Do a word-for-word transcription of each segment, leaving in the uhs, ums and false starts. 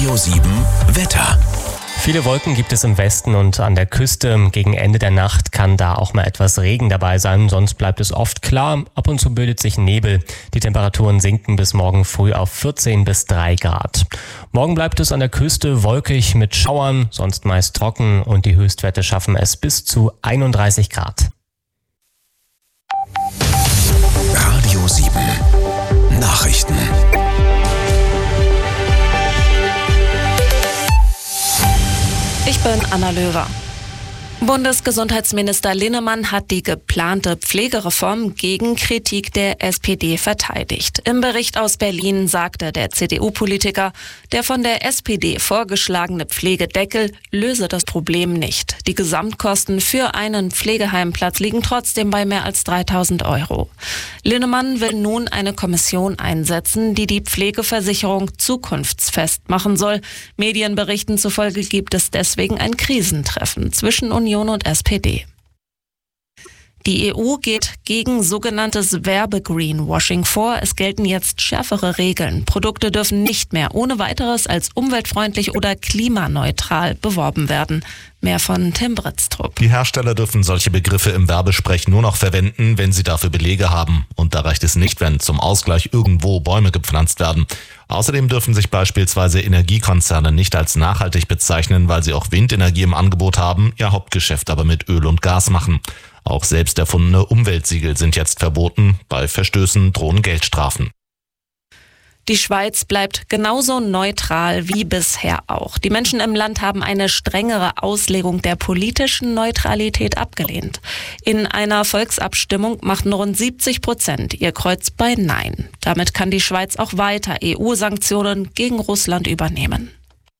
Radio sieben Wetter. Viele Wolken gibt es im Westen und an der Küste. Gegen Ende der Nacht kann da auch mal etwas Regen dabei sein, sonst bleibt es oft klar. Ab und zu bildet sich Nebel. Die Temperaturen sinken bis morgen früh auf vierzehn bis drei Grad. Morgen bleibt es an der Küste wolkig mit Schauern, sonst meist trocken und die Höchstwerte schaffen es bis zu einunddreißig Grad. Radio sieben Nachrichten. Ich bin Anna Löwer. Bundesgesundheitsminister Linnemann hat die geplante Pflegereform gegen Kritik der S P D verteidigt. Im Bericht aus Berlin sagte der C D U-Politiker, der von der S P D vorgeschlagene Pflegedeckel löse das Problem nicht. Die Gesamtkosten für einen Pflegeheimplatz liegen trotzdem bei mehr als dreitausend Euro. Linnemann will nun eine Kommission einsetzen, die die Pflegeversicherung zukunftsfest machen soll. Medienberichten zufolge gibt es deswegen ein Krisentreffen zwischen Union und S P D. Die E U geht gegen sogenanntes Werbe-Greenwashing vor. Es gelten jetzt schärfere Regeln. Produkte dürfen nicht mehr ohne weiteres als umweltfreundlich oder klimaneutral beworben werden. Mehr von Tim Britztrup. Die Hersteller dürfen solche Begriffe im Werbesprech nur noch verwenden, wenn sie dafür Belege haben. Und da reicht es nicht, wenn zum Ausgleich irgendwo Bäume gepflanzt werden. Außerdem dürfen sich beispielsweise Energiekonzerne nicht als nachhaltig bezeichnen, weil sie auch Windenergie im Angebot haben, ihr Hauptgeschäft aber mit Öl und Gas machen. Auch selbst erfundene Umweltsiegel sind jetzt verboten. Bei Verstößen drohen Geldstrafen. Die Schweiz bleibt genauso neutral wie bisher auch. Die Menschen im Land haben eine strengere Auslegung der politischen Neutralität abgelehnt. In einer Volksabstimmung machten rund siebzig Prozent ihr Kreuz bei Nein. Damit kann die Schweiz auch weiter E U-Sanktionen gegen Russland übernehmen.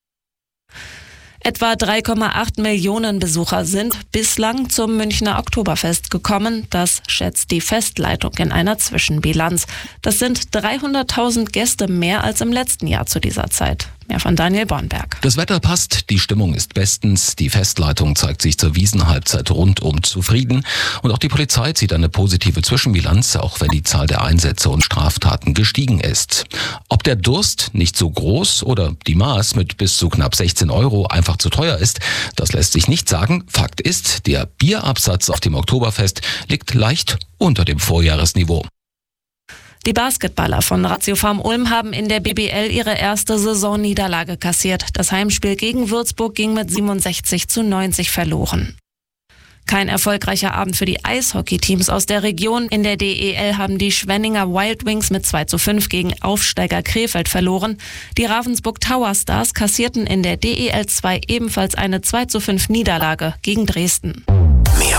Etwa drei Komma acht Millionen Besucher sind bislang zum Münchner Oktoberfest gekommen. Das schätzt die Festleitung in einer Zwischenbilanz. Das sind dreihunderttausend Gäste mehr als im letzten Jahr zu dieser Zeit. Mehr von Daniel Bornberg. Das Wetter passt, die Stimmung ist bestens, die Festleitung zeigt sich zur Wiesenhalbzeit rundum zufrieden und auch die Polizei zieht eine positive Zwischenbilanz, auch wenn die Zahl der Einsätze und Straftaten gestiegen ist. Ob der Durst nicht so groß oder die Maß mit bis zu knapp sechzehn Euro einfach zu teuer ist, das lässt sich nicht sagen. Fakt ist, der Bierabsatz auf dem Oktoberfest liegt leicht unter dem Vorjahresniveau. Die Basketballer von Ratiofarm Ulm haben in der B B L ihre erste Saisonniederlage kassiert. Das Heimspiel gegen Würzburg ging mit siebenundsechzig zu neunzig verloren. Kein erfolgreicher Abend für die Eishockey-Teams aus der Region. In der D E L haben die Schwenninger Wild Wings mit zwei zu fünf gegen Aufsteiger Krefeld verloren. Die Ravensburg Tower Stars kassierten in der D E L zwei ebenfalls eine zwei zu fünf Niederlage gegen Dresden.